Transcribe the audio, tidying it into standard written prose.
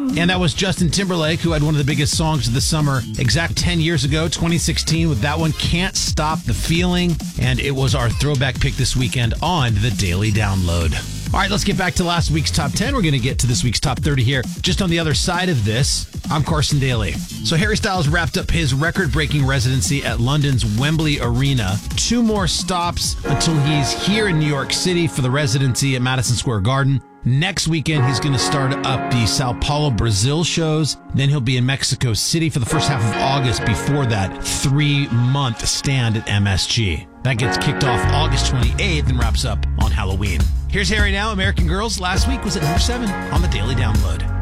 And that was Justin Timberlake, who had one of the biggest songs of the summer exact 10 years ago, 2016, with that one, Can't Stop the Feeling. And it was our throwback pick this weekend on the Daily Download. All right, let's get back to last week's top 10. We're going to get to this week's top 30 here. Just on the other side of this, I'm Carson Daly. So Harry Styles wrapped up his record-breaking residency at London's Wembley Arena. 2 more stops until he's here in New York City for the residency at Madison Square Garden. Next weekend, he's going to start up the Sao Paulo, Brazil shows. Then he'll be in Mexico City for the first half of August before that 3-month stand at MSG. That gets kicked off August 28th and wraps up on Halloween. Here's Harry now. American Girls last week was at number 7 on the Daily Download.